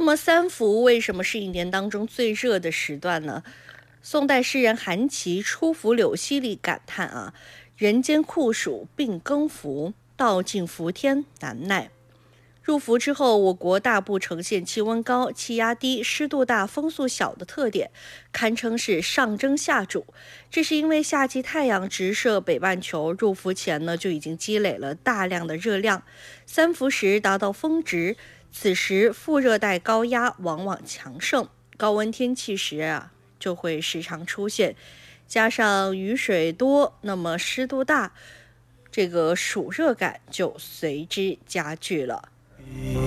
么三伏为什么是一年当中最热的时段呢？宋代诗人韩琦《出伏柳溪》里感叹啊：“人间酷暑病更伏，道尽伏天难耐。”入伏之后，我国大部呈现气温高、气压低、湿度大、风速小的特点，堪称是上蒸下煮。这是因为夏季太阳直射北半球，入伏前呢就已经积累了大量的热量，三伏时达到峰值，此时副热带高压往往强盛，高温天气时就会时常出现，加上雨水多，那么湿度大，这个暑热感就随之加剧了。